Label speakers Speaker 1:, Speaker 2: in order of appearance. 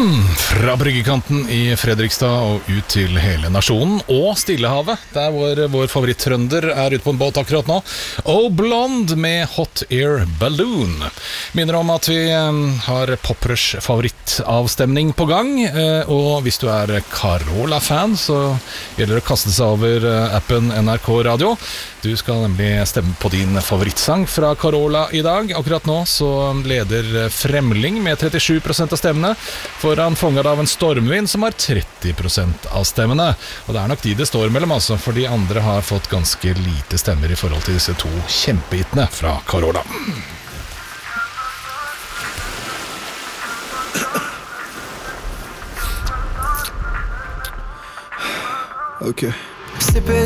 Speaker 1: Fra bryggekanten i Fredrikstad og ut til hele nasjonen og Stillehavet, der vår favoritt-trønder ute på en båt akkurat nå. Oh Blonde med Hot Air Balloon. Minner om at vi har Poprush favorittavstemning på gang, og hvis du Carola-fan, så gjelder det å kaste seg over appen NRK Radio. Du skal nemlig stemme på din favorittsang fra Carola i dag. Akkurat nå så leder Fremling med 37% av stemmene, foran Fånget av en stormvind som har 30% av stemmene. Og det nok de det står mellom, altså, for de andre har fått ganske lite stemmer i forhold til disse to kjempehitene fra Carola.
Speaker 2: Okay.